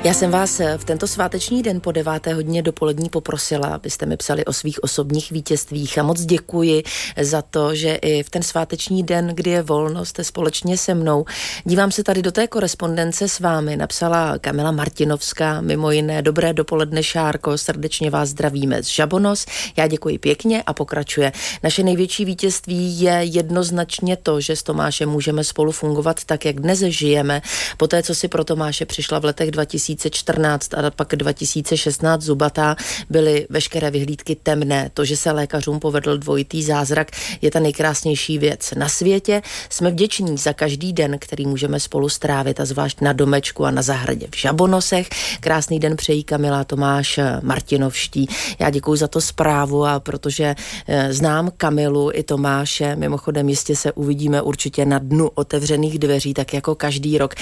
Já jsem vás v tento sváteční den po 9. hodině dopolední poprosila, abyste mi psali o svých osobních vítězstvích a moc děkuji za to, že i v ten sváteční den, kdy je volno, jste společně se mnou. Dívám se tady do té korespondence s vámi, napsala Kamila Martinovská, mimo jiné: dobré dopoledne, Šárko, srdečně vás zdravíme z Žabonos. Já děkuji pěkně a pokračuje. Naše největší vítězství je jednoznačně to, že s Tomášem můžeme spolu fungovat tak, jak dnes žijeme. Poté, co si pro Tomáše přišla v letech 2014 a pak 2016 zubatá, byly veškeré vyhlídky temné. To, že se lékařům povedl dvojitý zázrak, je ta nejkrásnější věc na světě. Jsme vděční za každý den, který můžeme spolu strávit, a zvlášť na domečku a na zahradě v Žabonosech. Krásný den přejí Kamila, Tomáš Martinovští. Já děkuji za to zprávu, a protože znám Kamilu i Tomáše, mimochodem jistě se uvidíme určitě na dnu otevřených dveří, tak jako každý rok.